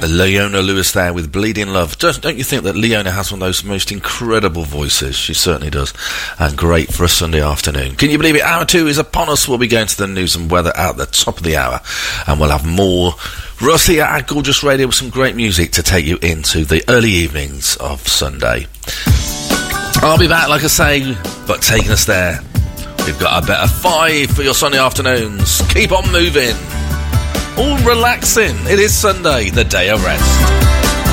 Leona Lewis there with Bleeding Love. Don't you think that Leona has one of those most incredible voices? She certainly does. And great for a Sunday afternoon. Can you believe it? Hour 2 is upon us. We'll be going to the news and weather at the top of the hour. And we'll have more Russ here at Gorgeous Radio with some great music to take you into the early evenings of Sunday. I'll be back, like I say, but taking us there, we've got a better 5 for your Sunday afternoons. Keep on moving. All relaxing. It is Sunday, the day of rest.